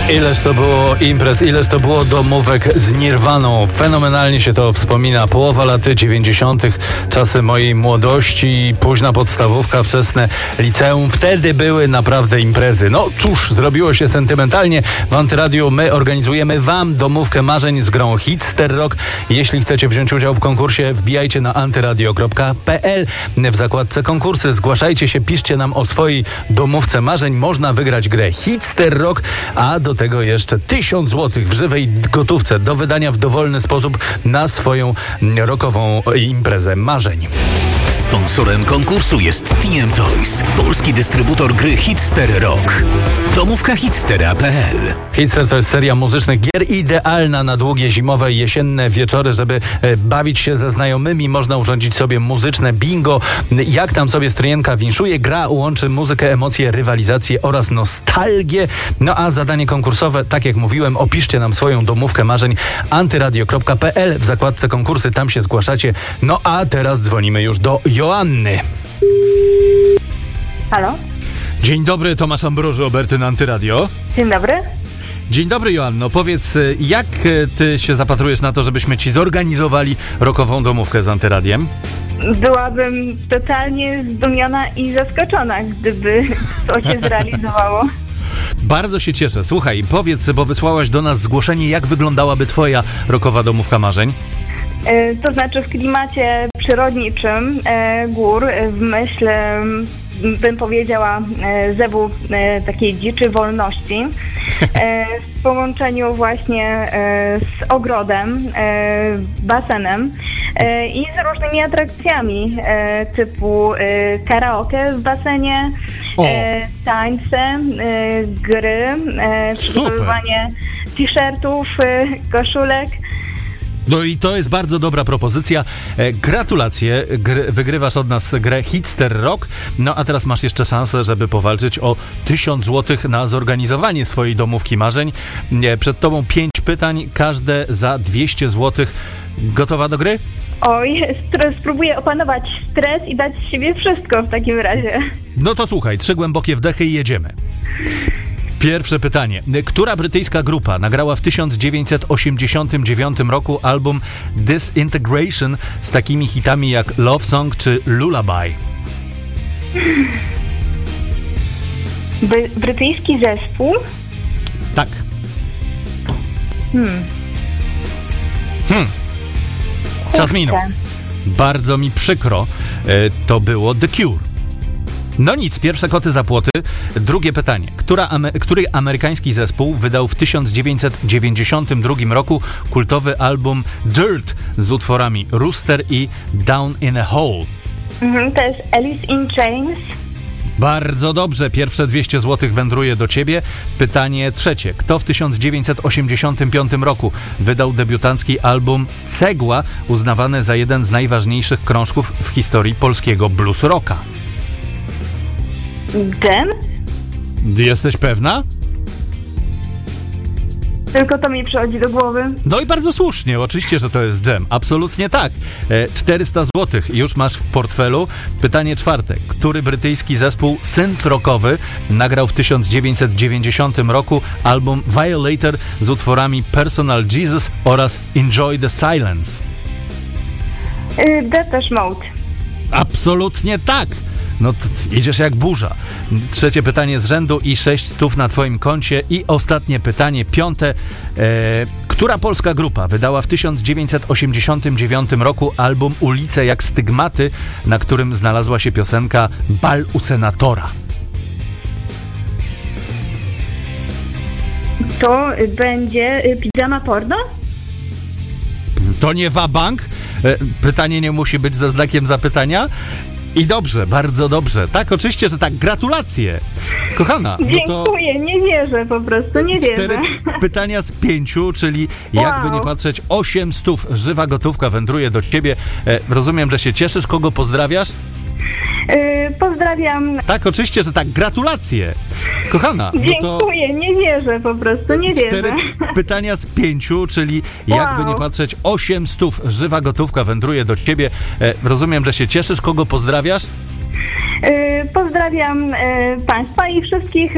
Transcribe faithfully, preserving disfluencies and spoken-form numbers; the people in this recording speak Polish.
Ileż to było imprez, ileż to było domówek z Nirwaną. Fenomenalnie się to wspomina. Połowa lat dziewięćdziesiątych, czasy mojej młodości, późna podstawówka, wczesne liceum. Wtedy były naprawdę imprezy. No cóż, zrobiło się sentymentalnie. W Antyradiu my organizujemy wam domówkę marzeń z grą Hitster Rock. Jeśli chcecie wziąć udział w konkursie, wbijajcie na antyradio kropka pe el. W zakładce konkursy zgłaszajcie się, piszcie nam o swojej domówce marzeń. Można wygrać grę Hitster Rock, a do tego jeszcze tysiąc złotych w żywej gotówce do wydania w dowolny sposób na swoją rockową imprezę marzeń. Sponsorem konkursu jest T M Toys, polski dystrybutor gry Hitster Rock. Domówka hitstera kropka pe el. Hitster to jest seria muzycznych gier idealna na długie zimowe i jesienne wieczory, żeby e, bawić się ze znajomymi. Można urządzić sobie muzyczne bingo. Jak tam sobie stryjenka winszuje, gra łączy muzykę, emocje, rywalizację oraz nostalgię. No a zadanie konkursowe, tak jak mówiłem, opiszcie nam swoją domówkę marzeń antyradio kropka pe el. W zakładce konkursy tam się zgłaszacie. No a teraz dzwonimy już do Joanny. Halo? Dzień dobry, Tomasz Ambroży, Oberty na Antyradio. Dzień dobry. Dzień dobry, Joanno. Powiedz, jak ty się zapatrujesz na to, żebyśmy ci zorganizowali rockową domówkę z Antyradiem? Byłabym totalnie zdumiona i zaskoczona, gdyby to się zrealizowało. Bardzo się cieszę. Słuchaj, powiedz, bo wysłałaś do nas zgłoszenie, jak wyglądałaby twoja rockowa domówka marzeń? E, to znaczy w klimacie przyrodniczym e, gór, w myśl, bym powiedziała, e, zewu e, takiej dziczy wolności, e, w połączeniu właśnie e, z ogrodem, e, basenem e, i z różnymi atrakcjami e, typu e, karaoke w basenie, e, tańce, e, gry, e, przygotowywanie t-shirtów, e, koszulek. No i to jest bardzo dobra propozycja. E, gratulacje. Gry, wygrywasz od nas grę Hitster Rock. No a teraz masz jeszcze szansę, żeby powalczyć o tysiąc złotych na zorganizowanie swojej domówki marzeń. E, przed tobą pięć pytań, każde za dwieście złotych. Gotowa do gry? Oj, stres, spróbuję opanować stres i dać z siebie wszystko w takim razie. No to słuchaj, trzy głębokie wdechy i jedziemy. Pierwsze pytanie. Która brytyjska grupa nagrała w tysiąc dziewięćset osiemdziesiątym dziewiątym roku album Disintegration z takimi hitami jak Love Song czy Lullaby? By- brytyjski zespół? Tak. Hmm. Hmm. Czas minął. Bardzo mi przykro. To było The Cure. No nic, pierwsze koty za płoty. Drugie pytanie. Która ame- który amerykański zespół wydał w tysiąc dziewięćset dziewięćdziesiątym drugim roku kultowy album Dirt z utworami Rooster i Down in a Hole? Mhm, to jest Alice in Chains. Bardzo dobrze. Pierwsze dwieście złotych wędruje do ciebie. Pytanie trzecie. Kto w tysiąc dziewięćset osiemdziesiątym piątym roku wydał debiutancki album Cegła, uznawany za jeden z najważniejszych krążków w historii polskiego blues rocka? Dżem? Jesteś pewna? Tylko to mi przychodzi do głowy. No i bardzo słusznie, oczywiście, że to jest dżem. Absolutnie tak. E, czterysta złotych już masz w portfelu. Pytanie czwarte. Który brytyjski zespół synth rockowy nagrał w tysiąc dziewięćset dziewięćdziesiątym roku album Violator z utworami Personal Jesus oraz Enjoy the Silence? Yy, Depeche Mode. Absolutnie tak. No t- idziesz jak burza. Trzecie pytanie z rzędu i sześć stów na twoim koncie. I ostatnie pytanie, piąte. E, która polska grupa wydała w tysiąc dziewięćset osiemdziesiątym dziewiątym roku album Ulice jak stygmaty, na którym znalazła się piosenka Bal u senatora? To będzie y, Pijama Porno? To nie wabank? E, pytanie nie musi być ze znakiem zapytania? I dobrze, bardzo dobrze. Tak, oczywiście, że tak. Gratulacje. Kochana. Dziękuję, no to nie wierzę po prostu, nie wierzę. cztery pytania z pięciu, czyli wow. Jakby nie patrzeć, osiem stów. Żywa gotówka wędruje do ciebie. E, rozumiem, że się cieszysz. Kogo pozdrawiasz? Yy, pozdrawiam. Tak, oczywiście, że tak. Gratulacje. Kochana. Dziękuję, no to nie wierzę po prostu, nie wierzę. Cztery pytania z pięciu, czyli wow. Jakby nie patrzeć, osiem stów. Żywa gotówka wędruje do ciebie. E, rozumiem, że się cieszysz. Kogo pozdrawiasz? Yy, pozdrawiam yy, Państwa i wszystkich